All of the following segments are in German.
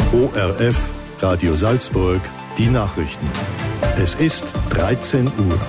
ORF Radio Salzburg, die Nachrichten. Es ist 13 Uhr.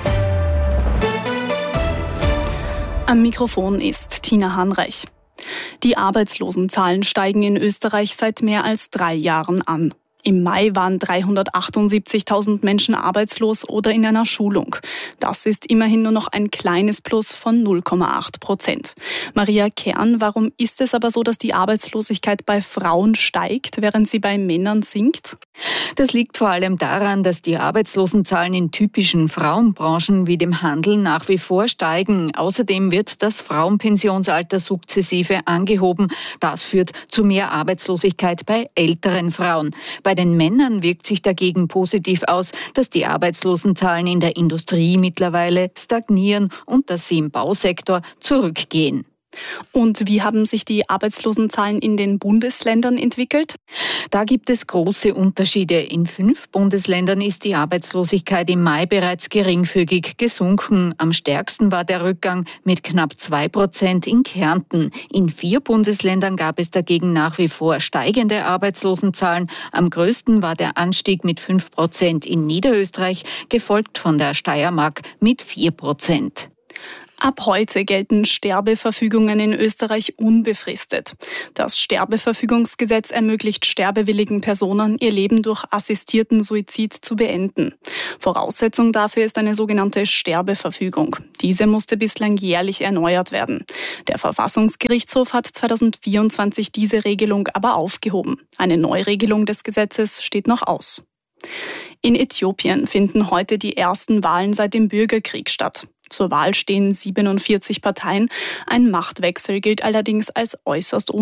Am Mikrofon ist Tina Hanreich. Die Arbeitslosenzahlen steigen in Österreich seit mehr als 3 Jahren an. Im Mai waren 378.000 Menschen arbeitslos oder in einer Schulung. Das ist immerhin nur noch ein kleines Plus von 0,8%. Maria Kern, warum ist es aber so, dass die Arbeitslosigkeit bei Frauen steigt, während sie bei Männern sinkt? Das liegt vor allem daran, dass die Arbeitslosenzahlen in typischen Frauenbranchen wie dem Handel nach wie vor steigen. Außerdem wird das Frauenpensionsalter sukzessive angehoben. Das führt zu mehr Arbeitslosigkeit bei älteren Frauen. Bei den Männern wirkt sich dagegen positiv aus, dass die Arbeitslosenzahlen in der Industrie mittlerweile stagnieren und dass sie im Bausektor zurückgehen. Und wie haben sich die Arbeitslosenzahlen in den Bundesländern entwickelt? Da gibt es große Unterschiede. In 5 Bundesländern ist die Arbeitslosigkeit im Mai bereits geringfügig gesunken. Am stärksten war der Rückgang mit knapp 2% in Kärnten. In 4 Bundesländern gab es dagegen nach wie vor steigende Arbeitslosenzahlen. Am größten war der Anstieg mit 5% in Niederösterreich, gefolgt von der Steiermark mit 4%. Ab heute gelten Sterbeverfügungen in Österreich unbefristet. Das Sterbeverfügungsgesetz ermöglicht sterbewilligen Personen, ihr Leben durch assistierten Suizid zu beenden. Voraussetzung dafür ist eine sogenannte Sterbeverfügung. Diese musste bislang jährlich erneuert werden. Der Verfassungsgerichtshof hat 2024 diese Regelung aber aufgehoben. Eine Neuregelung des Gesetzes steht noch aus. In Äthiopien finden heute die ersten Wahlen seit dem Bürgerkrieg statt. Zur Wahl stehen 47 Parteien. Ein Machtwechsel gilt allerdings als äußerst